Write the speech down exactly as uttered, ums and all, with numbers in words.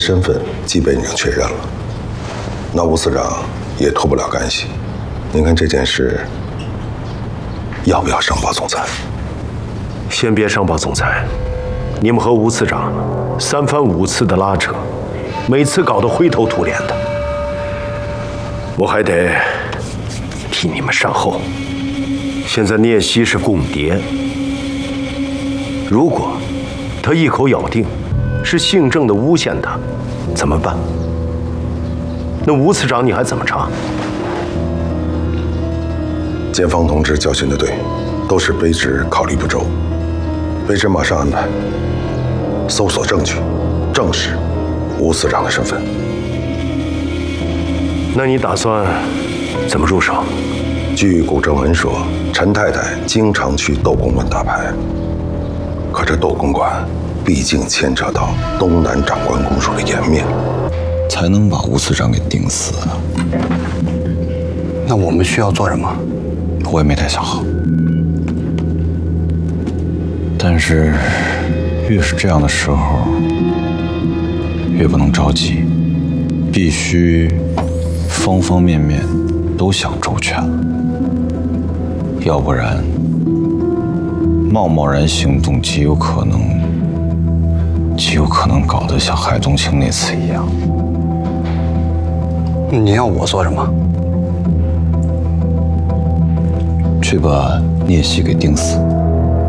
身份基本已经确认了，那吴司长也脱不了干系。您看这件事要不要上报总裁？ 先别上报总裁，你们和吴司长三番五次的拉扯，每次搞得灰头土脸的，我还得替你们善后。现在聂曦是共谍，如果他一口咬定是姓郑的诬陷他，怎么办？那吴司长你还怎么查？ 检方同志教训的对，都是卑职考虑不周。卑职马上安排搜索证据，证实吴司长的身份。 那你打算怎么入手？ 据古正文说，陈太太经常去斗公馆打牌，可这斗公馆毕竟牵扯到东南长官公署的颜面， 才能把吴司长给定死。 那我们需要做什么？ 我也没太想好。但是，越是这样的时候，越不能着急，必须方方面面都想周全了，要不然贸贸然行动，极有可能，极有可能搞得像海宗庆那次一样。 你要我做什么？ 去把聂曦给定死。